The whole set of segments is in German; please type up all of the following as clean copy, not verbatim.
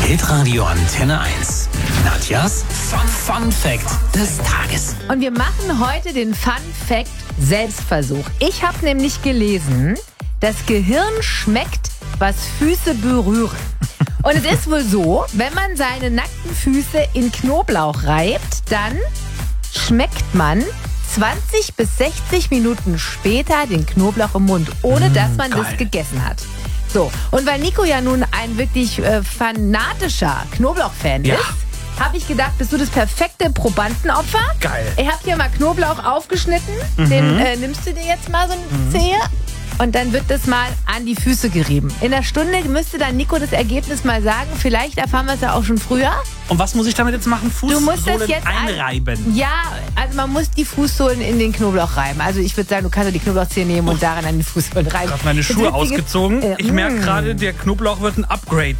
Hitradio Antenne 1. Nadjas Fun Fact des Tages. Und wir machen heute den Fun Fact Selbstversuch. Ich habe nämlich gelesen, das Gehirn schmeckt, was Füße berühren. Und es ist wohl so, wenn man seine nackten Füße in Knoblauch reibt, dann schmeckt man 20 bis 60 Minuten später den Knoblauch im Mund, ohne dass man das gegessen hat. So, und weil Nico ja nun ein wirklich fanatischer Knoblauch-Fan ist, habe ich gedacht, bist du das perfekte Probandenopfer? Geil. Ich habe hier mal Knoblauch aufgeschnitten, den nimmst du dir jetzt mal so eine Zehe und dann wird das mal an die Füße gerieben. In einer Stunde müsste dann Nico das Ergebnis mal sagen, vielleicht erfahren wir es ja auch schon früher. Und was muss ich damit jetzt machen? Du musst das Fußsohlen jetzt einreiben? Ja, also man muss die Fußsohlen in den Knoblauch reiben. Also ich würde sagen, du kannst ja die Knoblauchzehe nehmen und daran an den Fußsohlen reiben. Ich habe meine Schuhe ausgezogen. Ich merke gerade, der Knoblauch wird ein Upgrade.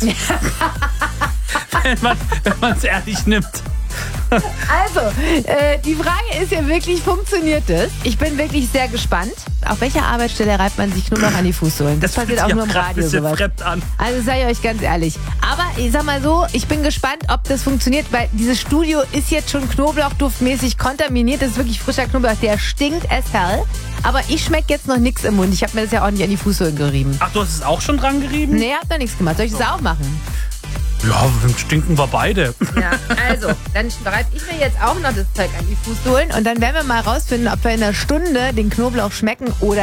wenn man es ehrlich nimmt. Also, die Frage ist ja wirklich, funktioniert das? Ich bin wirklich sehr gespannt. Auf welcher Arbeitsstelle reibt man sich Knoblauch an die Fußsohlen? Das passiert auch nur im Radio sowas. An. Also sage ich euch ganz ehrlich. Aber ich sag mal so, ich bin gespannt, ob das funktioniert, weil dieses Studio ist jetzt schon knoblauchduftmäßig kontaminiert. Das ist wirklich frischer Knoblauch, der stinkt as hell. Aber ich schmecke jetzt noch nichts im Mund. Ich habe mir das ja auch nicht an die Fußsohlen gerieben. Ach, du hast es auch schon dran gerieben? Nee, hab noch nichts gemacht. Soll ich das auch machen? Ja, stinken wir beide. Ja, also, dann reibe ich mir jetzt auch noch das Zeug an die Fußsohlen und dann werden wir mal rausfinden, ob wir in einer Stunde den Knoblauch schmecken oder